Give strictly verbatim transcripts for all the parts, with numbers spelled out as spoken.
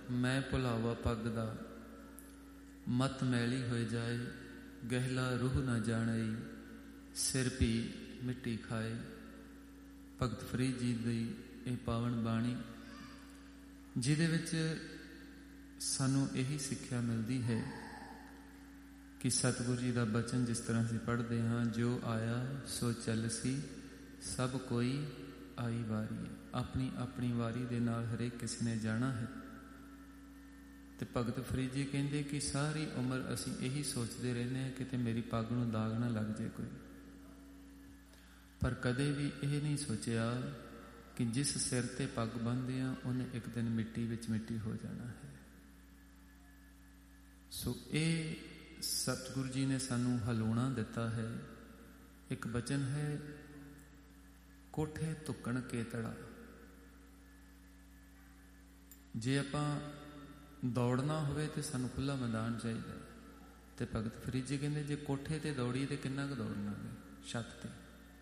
मैं भुलावा पग दा, मत मैली हो जाए, गहला रूह न जाने, सिर भी मिट्टी खाए। भगत फरीद जी दी ये पावन बाणी जिहदे विच सानू यही सिक्ख्या मिलती है कि सतगुरु जी का बचन जिस तरह से पढ़ते हाँ, जो आया सो चल सी, सब कोई आई वारी है। अपनी अपनी वारी दे नाल हरेक किसी ने जाना है। तो भगत फरीद जी कहते कि सारी उम्र असी यही सोचते रहने हैं कि मेरी पग नूं दाग ना लग जाए कोई, पर कदे भी यह नहीं सोचा कि जिस सिर ते पग बन्नदे हैं उन्हें एक दिन मिट्टी विच मिट्टी हो जाना है। सो ये सतगुरु जी ने सानू हलौना दिता है। एक बचन है, कोठे तुकण के तड़ा। जे आपां दौड़ना होवे तो सानू खुला मैदान चाहिए। तो भगत फरीद जी कहते जे कोठे ते दौड़ीए तो किन्ना क दौड़ना है, छत ते।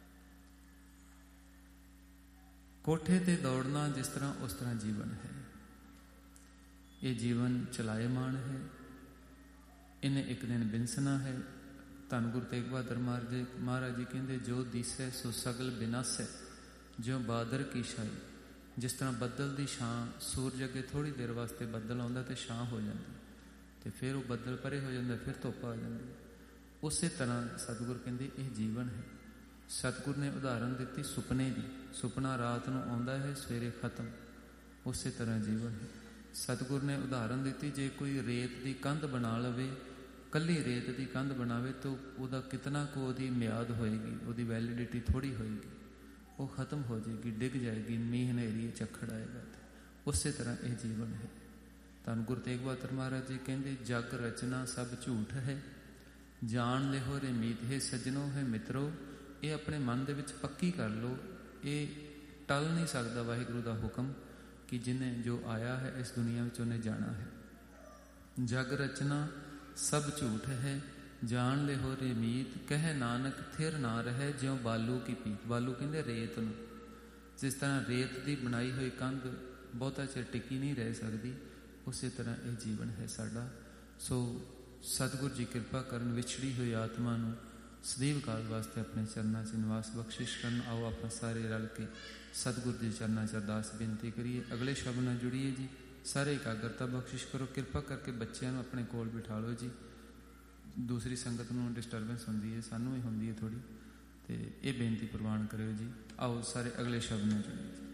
कोठे ते दौड़ना जिस तरह उस तरह जीवन है। ये जीवन चलायमान है, इन्हें एक दिन बिनसना है। धन गुरु तेग बहादुर महाराज जी कहते जो दिसै सो सगल बिनासै, जो बादर की छाई। जिस तरह बदल की छां, सूरज अगे थोड़ी देर वास्ते बदल आता तो छां हो जाती, तो फिर वो बदल परे हो जाता, फिर धुप आ जाती। उस तरह सतगुरु कहते यह जीवन है। सतगुरु ने उदाहरण दी सुपने की। सुपना रात नूं आउंदा है, सवेरे खत्म। उस तरह जीवन है। सतगुरु ने उदाहरण दी, जे कोई रेत की कंध बना लवे, कली रेत की कंध बनावे तो वह कितना को वही म्याद होएगी, वही वैलिडिटी थोड़ी होएगी, वो खत्म हो जाएगी, डिग जाएगी, मीह हनेरी झक्खड़ आएगा। उस तरह यह जीवन है। धन गुरु तेग बहादुर महाराज जी कहते जग रचना सब झूठ है, जान लिहो रे मीत है सज्जनों है मित्रों। ये अपने मन दे विच पक्की कर लो, ये टल नहीं सकता वाहिगुरू का हुक्म कि जिन्हें जो आया है इस दुनिया में उन्हें जाना है। जग रचना सब झूठ है, जान ले हो रे मीत, कह नानक थिर ना रहे ज्यों बालू की पीत। बालू कहते रेत नूं। जिस तरह रेत की बनाई हुई कंध बहुता चिर टिकी नहीं रह सकती, उस तरह यह जीवन है साडा। सो सतगुरु जी कृपा करन विछड़ी हुई आत्मा नूं सदैव काल वास्ते अपने चरणों च निवास बख्शिश करन। आओ आप सारे रल के सतगुरु जी चरणों च अरदास बेनती करिए। अगले शब्द नाल जुड़िए जी। सारे एकाग्रता बख्शिश करो। कृपा करके बच्चों को अपने कोल बिठा लो जी। दूसरी संगत नूं डिस्टर्बेंस होंदी है, सानू ही होंदी है थोड़ी, तो ये बेनती प्रवान करो जी। आओ सारे अगले शब्द नाल जुड़िए।